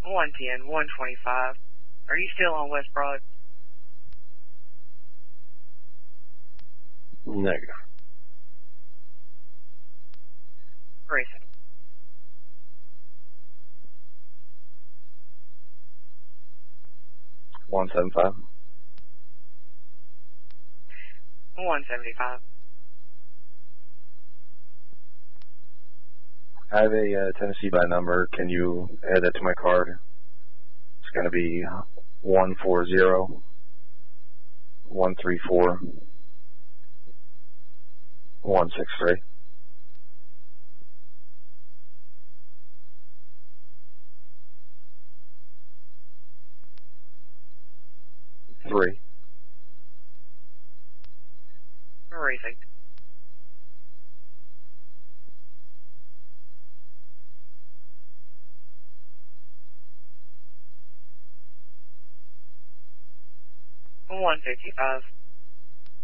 110, 125. Are you still on West Broad? Negative. Racing. 175. 175. I have a Tennessee by number. Can you add that to my card? It's going to be 140 134 163. Three. Racing. 155.